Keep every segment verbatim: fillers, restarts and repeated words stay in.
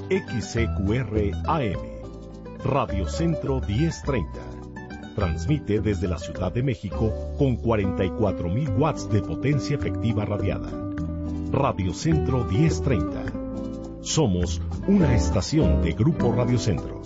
X C Q R A M, Radio Centro diez treinta. Transmite desde la Ciudad de México con cuarenta y cuatro mil watts de potencia efectiva radiada. Radio Centro diez treinta. Somos una estación de Grupo Radio Centro.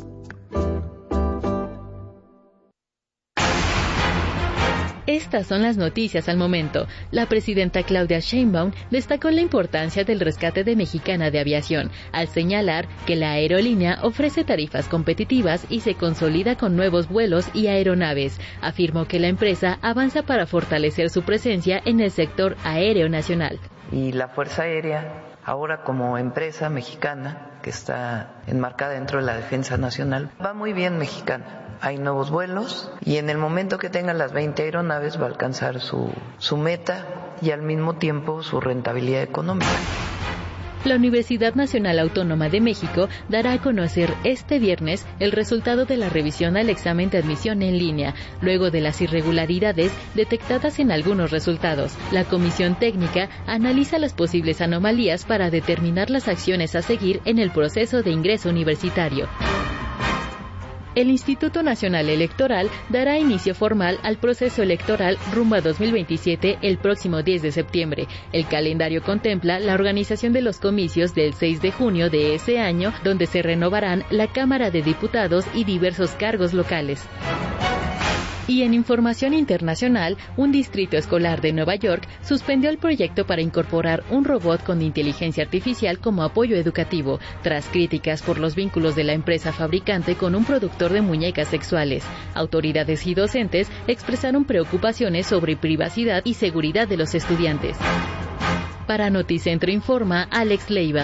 Estas son las noticias al momento. La presidenta Claudia Sheinbaum destacó la importancia del rescate de Mexicana de Aviación, al señalar que la aerolínea ofrece tarifas competitivas y se consolida con nuevos vuelos y aeronaves. Afirmó que la empresa avanza para fortalecer su presencia en el sector aéreo nacional. Y la Fuerza Aérea, ahora como empresa mexicana que está enmarcada dentro de la Defensa Nacional, va muy bien Mexicana. Hay nuevos vuelos y en el momento que tenga las veinte aeronaves va a alcanzar su, su meta y al mismo tiempo su rentabilidad económica. La Universidad Nacional Autónoma de México dará a conocer este viernes el resultado de la revisión al examen de admisión en línea, luego de las irregularidades detectadas en algunos resultados. La Comisión Técnica analiza las posibles anomalías para determinar las acciones a seguir en el proceso de ingreso universitario. El Instituto Nacional Electoral dará inicio formal al proceso electoral rumbo a dos mil veintisiete el próximo diez de septiembre. El calendario contempla la organización de los comicios del seis de junio de ese año, donde se renovarán la Cámara de Diputados y diversos cargos locales. Y en información internacional, un distrito escolar de Nueva York suspendió el proyecto para incorporar un robot con inteligencia artificial como apoyo educativo, tras críticas por los vínculos de la empresa fabricante con un productor de muñecas sexuales. Autoridades y docentes expresaron preocupaciones sobre privacidad y seguridad de los estudiantes. Para Noticentro informa Alex Leiva.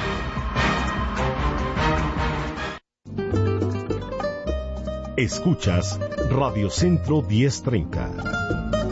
Escuchas Radio Centro diez treinta.